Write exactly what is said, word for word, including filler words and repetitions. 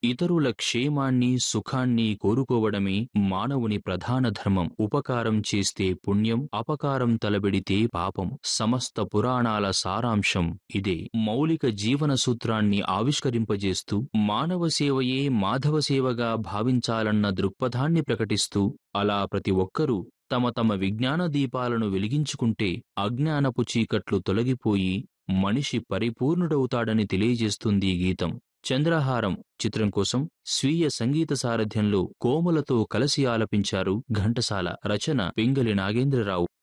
ఇతరుల క్షేమాన్ని సుఖాన్ని కోరుకోవడమే మానవుని ప్రధాన ధర్మం. ఉపకారం చేస్తే పుణ్యం, అపకారం తలబెడితే పాపం. సమస్త పురాణాల సారాంశం ఇదే. మౌలిక జీవన సూత్రాన్ని ఆవిష్కరింపజేస్తూ మానవ సేవయే మాధవ సేవగా భావించాలన్న దృక్పథాన్ని ప్రకటిస్తూ అలా ప్రతి ఒక్కరూ తమ తమ విజ్ఞాన దీపాలను వెలిగించుకుంటే అజ్ఞానపు చీకట్లు తొలగిపోయి మనిషి పరిపూర్ణుడవుతాడని తెలియజేస్తుంది ఈ గీతం. చంద్రహారం చిత్రం కోసం స్వీయ సంగీత సారథ్యంలో కోమలతో కలసి ఆలపించారు ఘంటసాల. రచన పింగళి నాగేంద్రరావు.